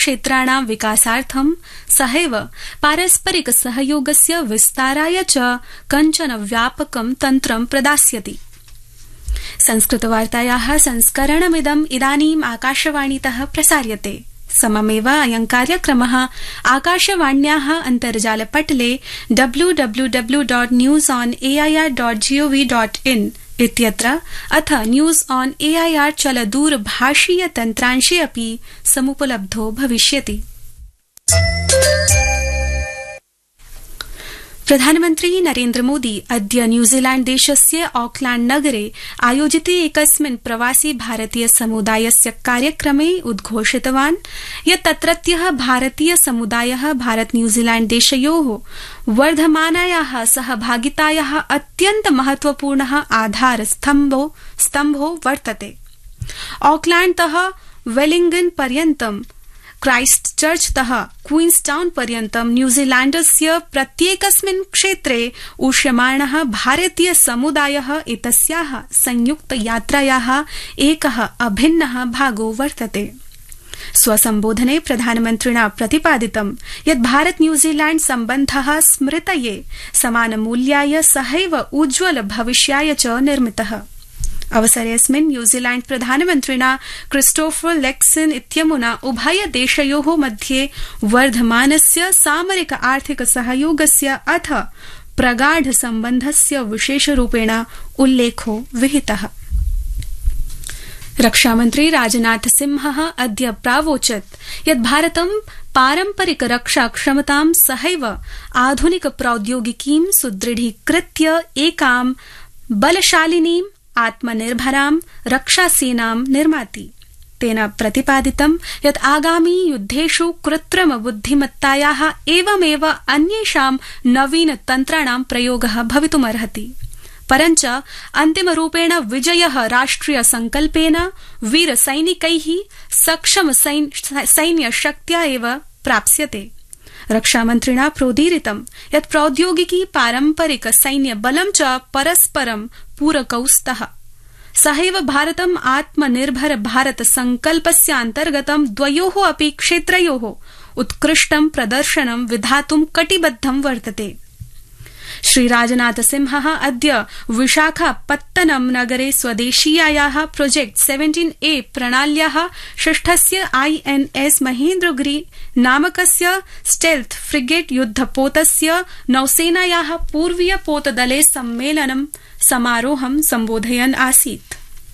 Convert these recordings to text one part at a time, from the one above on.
क्षेत्राणां विकासार्थं सहैव पारस्परिक सहयोगस्य विस्ताराय च कञ्चन व्यापकं तन्त्रं प्रदास्यति। संस्कृतवार्तायाः संस्करणमिदम् इदानीम् आकाशवाणीतः प्रसार्यते। सममेव अयं कार्यक्रमः आकाशवाण्याः अन्तर्जालपटले www.newsonair.gov.in इत्यत्र अथ न्यूज ऑन एआईआर चलदूरभाषीय तन्त्रांशे अपि समुपलब्धो भविष्यति। प्रधानमन्त्री नरेन्द्र मोदी अद्य न्यूजीलैण्ड देशस्य ऑकलैण्ड नगरे आयोजिते एकस्मिन् प्रवासी भारतीय समुदायस्य कार्यक्रमे उद्घोषितवान् यत् तत्रत्यः भारतीय समुदायः भारत न्यूजीलैण्ड देशयोः वर्धमानायाः सहभागितायाः अत्यन्त महत्वपूर्णः आधारस्तम्भो वर्तते। ऑकलैण्डतः वेलिंगटन पर्यन्तं क्राइस्टचर्चतः क्वीन्सटाउन पर्यन्तं न्यूजीलैण्डस्य प्रत्येकस्मिन् क्षेत्रे उष्यमाणः भारतीय समुदायः एतस्याः संयुक्त यात्रायाः एकः अभिन्नः भागो वर्तते। स्वसम्बोधने प्रधानमन्त्रिणा प्रतिपादितं यत् भारत न्यूजीलैण्ड सम्बन्धः स्मृतये समानमूल्याय सहैव उज्ज्वल भविष्याय च निर्मितः। अवसरेऽस्मिन् न्यूजीलैण्ड प्रधानमन्त्रिणा क्रिस्टोफर लेक्सन इत्यमुना उभय देशयोः मध्ये वर्धमानस्य सामरिक आर्थिक सहयोगस्य अथ प्रगाढ सम्बन्धस्य विशेषरूपेण उल्लेखो विहितः। रक्षामन्त्री राजनाथ सिंहः अद्य प्रावोचत् यत् भारतं पारम्परिक रक्षा क्षमतां सहैव आधुनिक प्रौद्योगिकीं सुदृढीकृत्य एकां बलशालिनीं आत्मनिर्भरां रक्षासेनां निर्माति। तेन प्रतिपादितं यत् आगामी युद्धेषु कृत्रिम बुद्धिमत्तायाः एवमेव अन्येषां नवीन तन्त्राणां प्रयोगः भवितुमर्हति। परञ्च अन्तिमरूपेण विजयः राष्ट्रिय संकल्पेन वीरसैनिकैः सक्षम सैन्यशक्त्या एव प्राप्स्यते। रक्षामन्त्रिणा प्रोदीरितं यत् प्रौद्योगिकी पारम्परिक सैन्यबलं च परस्परं पूरकौ स्तः। सहैव भारतम् आत्मनिर्भर भारत संकल्पस्यान्तर्गतं द्वयोः अपि क्षेत्रयोः उत्कृष्टं प्रदर्शनं विधातुं कटिबद्धं वर्तते। श्री राजनाथ सिंहः अद्य विशाखापत्तनम नगरे स्वदेशीयायाः प्रोजेक्ट 17A प्रणाल्याः षष्ठस्य INS महेन्द्रगिरि नामकस्य स्टेल्थ फ्रिगेट युद्धपोतस्य नौसेनायाः पूर्वीय पोतदले सम्मेलनं समारोहं सम्बोधयन् आसीत्।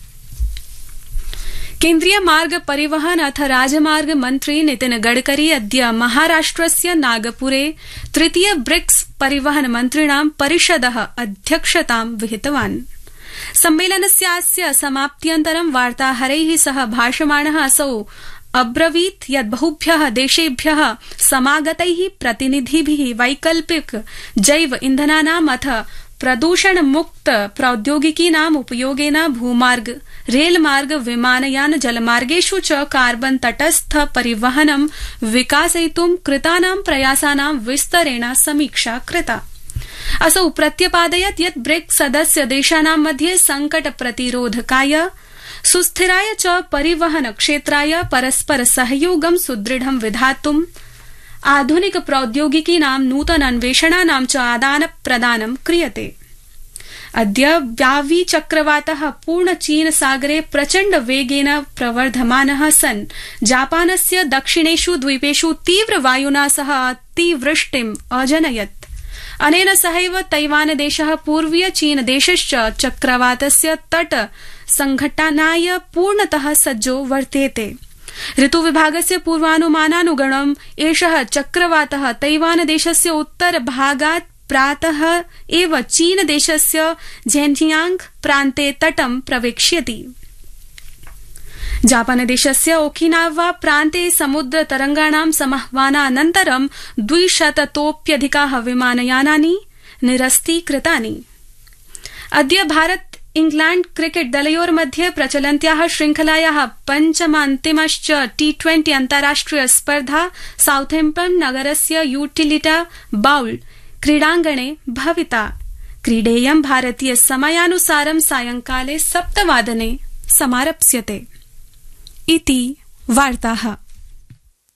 केन्द्रीय मार्ग परिवहन अथ राजमार्ग मन्त्री नितिन गडकरी अद्य महाराष्ट्रस्य नागपुरे तृतीय ब्रिक्स परिवहन मन्त्रिणां परिषदः अध्यक्षतां विहितवान्। सम्मेलनस्यास्य समाप्त्यन्तरं वार्ताहरैः सह भाषमाणः असौ अब्रवीत् यत् बहुभ्यः देशेभ्यः समागतैः प्रतिनिधिभिः वैकल्पिक जैव इन्धनानाम् अथ प्रदूषण मुक्त प्रौद्योगिकीनाम् उपयोगेन भूमार्ग रेलमार्ग विमानयान जलमार्गेषु च कार्बन तटस्थ परिवहनं विकासयितुं कृतानां प्रयासानां विस्तरेण समीक्षा कृता। असौ प्रत्यपादयत् यत् ब्रिक्स सदस्य देशानां मध्ये संकट प्रतिरोधकाय सुस्थिराय च परिवहन क्षेत्राय परस्पर सहयोगं सुदृढं विधातुं आधुनिक प्रौद्योगिकीनां नूतन अन्वेषणानां च आदान प्रदानं क्रियते। अद्य व्यावी चक्रवातः पूर्ण चीन सागरे प्रचण्ड वेगेन प्रवर्धमानः सन् जापानस्य दक्षिणेषु द्वीपेषु तीव्र वायुना सह अतिवृष्टिम् अजनयत्। अनेन सहैव तैवानदेशः पूर्वीय चीन देशश्च चक्रवातस्य तट संघटनाय पूर्णतः सज्जो वर्तेते। ऋतुविभागस्य पूर्वानुमानानुगुणम् एषः चक्रवातः तैवानदेशस्य उत्तरभागात् प्रातः एव चीनदेशस्य झेन्जियांग प्रान्ते तटं प्रवेक्ष्यति। जापानदेशस्य ओकिनावा प्रान्ते समुद्र तरंगाणां समाह्वानानन्तरं 200तोप्यधिकाः विमानयानानि निरस्तीकृतानि। अद्य भारत इंग्लैण्ड क्रिकेट दलयोर्मध्ये प्रचलन्त्याः श्रृंखलायाः पञ्चमान्तिमश्च T20 अन्ताराष्ट्रिय स्पर्धा साउथैम्प्टन नगरस्य यूटिलिटा बाउल क्रीडाङ्गणे भविता। क्रीडेयं भारतीय समयानुसारं सायंकाले 7 वादने समारप्स्यते। इति वार्ताः।